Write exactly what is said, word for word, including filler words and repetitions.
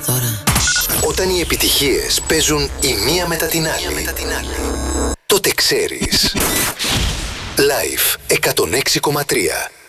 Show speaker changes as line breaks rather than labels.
τώρα.
Όταν οι επιτυχίες παίζουν η μία μετά την άλλη, μετά την άλλη. τότε ξέρεις. Live εκατόν έξι κόμμα τρία.